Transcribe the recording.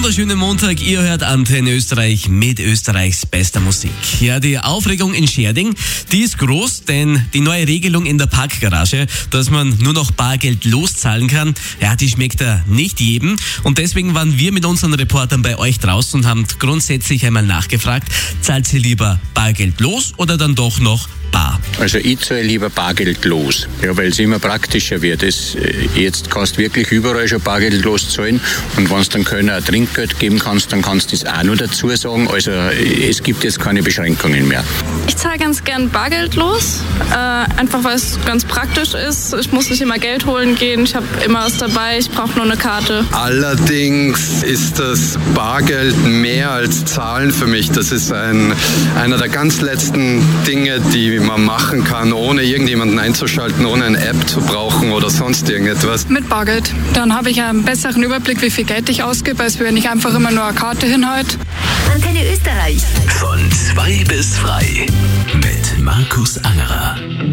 wunderschönen Montag. Ihr hört Antenne Österreich mit Österreichs bester Musik. Ja, die Aufregung in Schärding, die ist groß, denn die neue Regelung in der Parkgarage, dass man nur noch Bargeld loszahlen kann, ja, die schmeckt da nicht jedem. Und deswegen waren wir mit unseren Reportern bei euch draußen und haben grundsätzlich einmal nachgefragt, zahlt ihr lieber Bargeld los oder dann doch noch bar? Also ich zahle lieber Bargeld los, ja, weil es immer praktischer wird. Jetzt kannst du wirklich überall schon Bargeld loszahlen und wenn du dann keiner Trinkgeld geben kannst, dann kannst du das auch noch dazu sagen. Also es gibt jetzt keine Beschränkungen mehr. Ich zahle ganz gern Bargeld los, einfach weil es ganz praktisch ist. Ich muss nicht immer Geld holen gehen, ich habe immer was dabei, ich brauche nur eine Karte. Allerdings ist das Bargeld mehr als Zahlen für mich. Das ist einer der ganz letzten Dinge, die man machen kann, ohne irgendjemanden einzuschalten, ohne eine App zu brauchen oder sonst irgendetwas. Mit Bargeld. Dann habe ich einen besseren Überblick, wie viel Geld ich ausgebe, als wenn ich einfach immer nur eine Karte hinhalte. Antenne Österreich. Von 2 bis 3 mit Markus Angerer.